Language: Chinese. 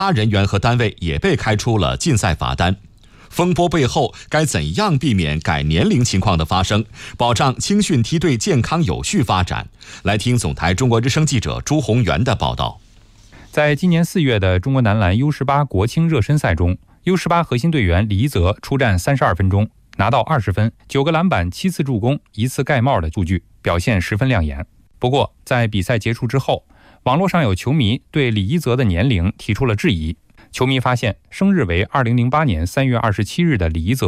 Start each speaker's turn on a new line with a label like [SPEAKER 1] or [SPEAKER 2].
[SPEAKER 1] 他人员和单位也被开出了禁赛罚单。风波背后该怎样避免改年龄情况的发生，保障青训梯队健康有序发展？来听总台中国之声记者朱宏元的报道。
[SPEAKER 2] 在今年4月的中国男篮 U18 国青热身赛中， U18 核心队员李一泽出战32分钟，拿到20分、9个篮板、7次助攻、1次盖帽的数据，表现十分亮眼。不过在比赛结束之后，网络上有球迷对李一泽的年龄提出了质疑。球迷发现，生日为2008年3月27日的李一泽